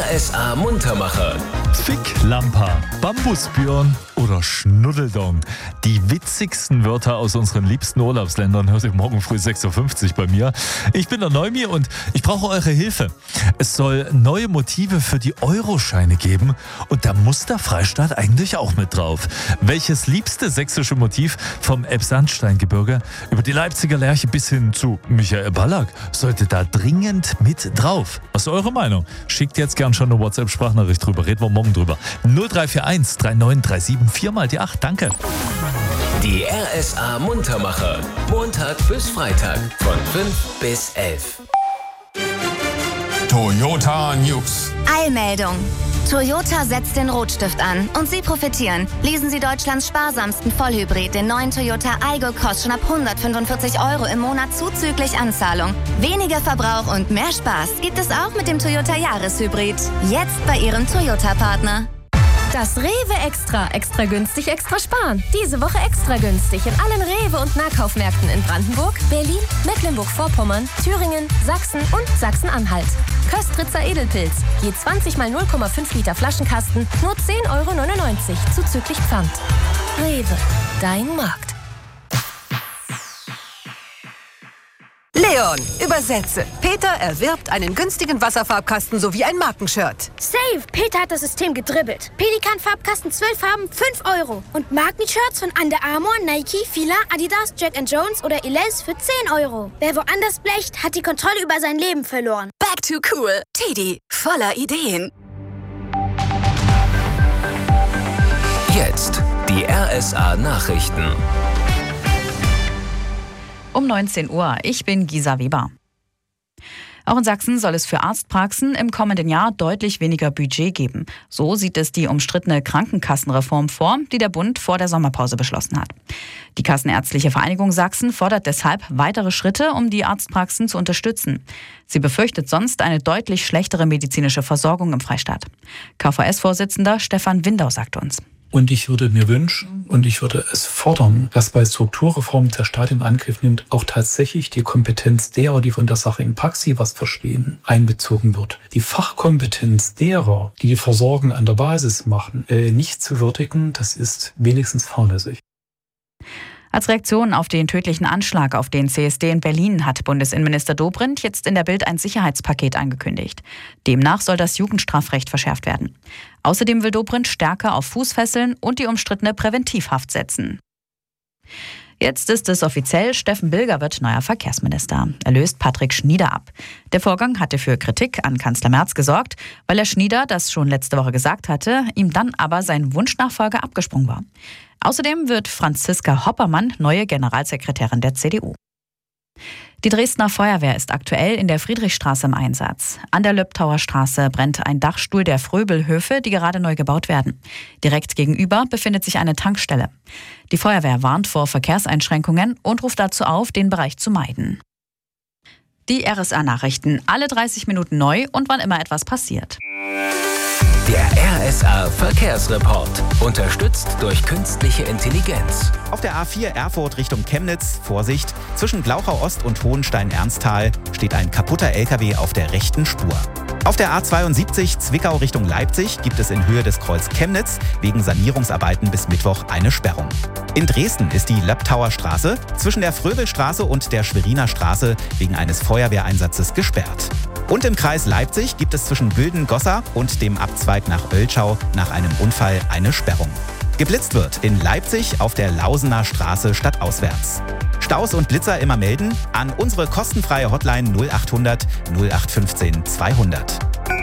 RSA Muntermacher. Zwicklamper, Bambusbjörn oder Schnuddeldong. Die witzigsten Wörter aus unseren liebsten Urlaubsländern hört ihr morgen früh 6.50 Uhr bei mir. Ich bin der Neumi und ich brauche eure Hilfe. Es soll neue Motive für die Euroscheine geben und da muss der Freistaat eigentlich auch mit drauf. Welches liebste sächsische Motiv vom Elbsandsteingebirge über die Leipziger Lerche bis hin zu Michael Ballack sollte da dringend mit drauf? Was ist eure Meinung? Schickt jetzt gern schon eine WhatsApp-Sprachnachricht drüber. Reden wir morgen drüber. 0341 3937 4x8. Danke. Die RSA Muntermacher. Montag bis Freitag von 5 bis 11. Toyota News. Eilmeldung. Toyota setzt den Rotstift an und Sie profitieren. Leasen Sie Deutschlands sparsamsten Vollhybrid, den neuen Toyota Aygo, kostet schon ab 145 € im Monat zuzüglich Anzahlung. Weniger Verbrauch und mehr Spaß gibt es auch mit dem Toyota Jahreshybrid. Jetzt bei Ihrem Toyota-Partner. Das Rewe Extra. Extra günstig, extra sparen. Diese Woche extra günstig in allen Rewe- und Nahkaufmärkten in Brandenburg, Berlin, Mecklenburg-Vorpommern, Thüringen, Sachsen und Sachsen-Anhalt. Köstritzer Edelpilz. Je 20 mal 0,5 Liter Flaschenkasten, nur 10,99 € zuzüglich Pfand. Rewe. Dein Markt. Leon, übersetze. Peter erwirbt einen günstigen Wasserfarbkasten sowie ein Markenshirt. Safe! Peter hat das System gedribbelt. Pelikan-Farbkasten 12 Farben, 5 €. Und Markenshirts von Under Armour, Nike, Fila, Adidas, Jack & Jones oder Elize für 10 €. Wer woanders blecht, hat die Kontrolle über sein Leben verloren. Back to cool. Teddy, voller Ideen. Jetzt die RSA Nachrichten. Um 19 Uhr. Ich bin Gisa Weber. Auch in Sachsen soll es für Arztpraxen im kommenden Jahr deutlich weniger Budget geben. So sieht es die umstrittene Krankenkassenreform vor, die der Bund vor der Sommerpause beschlossen hat. Die Kassenärztliche Vereinigung Sachsen fordert deshalb weitere Schritte, um die Arztpraxen zu unterstützen. Sie befürchtet sonst eine deutlich schlechtere medizinische Versorgung im Freistaat. KVS-Vorsitzender Stefan Windau sagt uns: Und ich würde mir wünschen und ich würde es fordern, dass bei Strukturreformen der Staat in Angriff nimmt, auch tatsächlich die Kompetenz derer, die von der Sache in Praxis was verstehen, einbezogen wird. Die Fachkompetenz derer, die die Versorgung an der Basis machen, nicht zu würdigen, das ist wenigstens fahrlässig. Als Reaktion auf den tödlichen Anschlag auf den CSD in Berlin hat Bundesinnenminister Dobrindt jetzt in der Bild ein Sicherheitspaket angekündigt. Demnach soll das Jugendstrafrecht verschärft werden. Außerdem will Dobrindt stärker auf Fußfesseln und die umstrittene Präventivhaft setzen. Jetzt ist es offiziell, Steffen Bilger wird neuer Verkehrsminister. Er löst Patrick Schnieder ab. Der Vorgang hatte für Kritik an Kanzler Merz gesorgt, weil Herr Schnieder das schon letzte Woche gesagt hatte, ihm dann aber sein Wunschnachfolger abgesprungen war. Außerdem wird Franziska Hoppermann neue Generalsekretärin der CDU. Die Dresdner Feuerwehr ist aktuell in der Friedrichstraße im Einsatz. An der Löbtauer Straße brennt ein Dachstuhl der Fröbelhöfe, die gerade neu gebaut werden. Direkt gegenüber befindet sich eine Tankstelle. Die Feuerwehr warnt vor Verkehrseinschränkungen und ruft dazu auf, den Bereich zu meiden. Die RSA-Nachrichten, alle 30 Minuten neu und wann immer etwas passiert. Der RSA Verkehrsreport. Unterstützt durch künstliche Intelligenz. Auf der A4 Erfurt Richtung Chemnitz, Vorsicht, zwischen Glauchau Ost und Hohenstein-Ernsthal steht ein kaputter LKW auf der rechten Spur. Auf der A72 Zwickau Richtung Leipzig gibt es in Höhe des Kreuz Chemnitz wegen Sanierungsarbeiten bis Mittwoch eine Sperrung. In Dresden ist die Löbtauer Straße zwischen der Fröbelstraße und der Schweriner Straße wegen eines Feuerwehreinsatzes gesperrt. Und im Kreis Leipzig gibt es zwischen Gülden-Gossa und dem Abzweig nach Oeltschau nach einem Unfall eine Sperrung. Geblitzt wird in Leipzig auf der Lausener Straße stadtauswärts. Staus und Blitzer immer melden an unsere kostenfreie Hotline 0800 0815 200.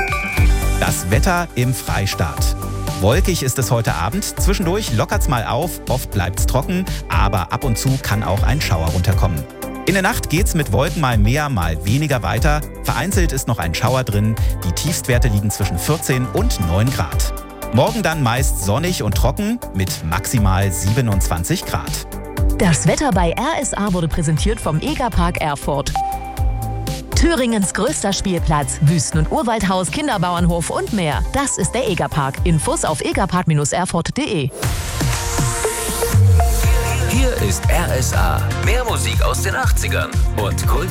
Das Wetter im Freistaat. Wolkig ist es heute Abend, zwischendurch lockert's mal auf, oft bleibt's trocken, aber ab und zu kann auch ein Schauer runterkommen. In der Nacht geht's mit Wolken mal mehr, mal weniger weiter. Vereinzelt ist noch ein Schauer drin. Die Tiefstwerte liegen zwischen 14 und 9 Grad. Morgen dann meist sonnig und trocken mit maximal 27 Grad. Das Wetter bei RSA wurde präsentiert vom Egerpark Erfurt. Thüringens größter Spielplatz, Wüsten- und Urwaldhaus, Kinderbauernhof und mehr. Das ist der Egerpark. Infos auf egerpark-erfurt.de. Hier ist RSA. Mehr Musik aus den 80ern und Kult